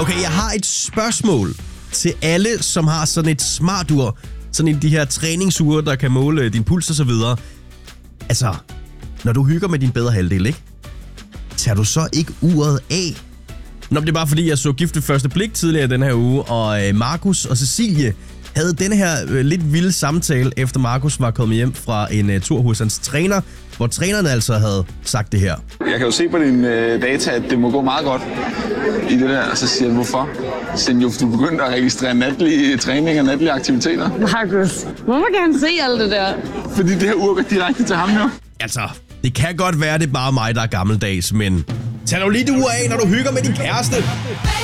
Okay, jeg har et spørgsmål til alle, som har sådan et smartur. Sådan en af de her træningsure, der kan måle din puls og så videre. Altså, når du hygger med din bedre halvdel, ikke? Tager du så ikke uret af? Nå, det er bare fordi, jeg så Gift ved første blik tidligere den her uge, og Markus og Cecilie havde denne her lidt vilde samtale, efter Markus var kommet hjem fra en tur hos hans træner, hvor træneren altså havde sagt det her. Jeg kan jo se på dine data, at det må gå meget godt i det der, og så siger jeg, hvorfor? Siden jo, du begyndte at registrere natlige træninger og natlige aktiviteter. Markus, må man gerne se alt det der? Fordi det her ur går direkte til ham jo. Altså, det kan godt være, det er bare mig, der er gammeldags, men tag dog lige det ur af, når du hygger med din kæreste.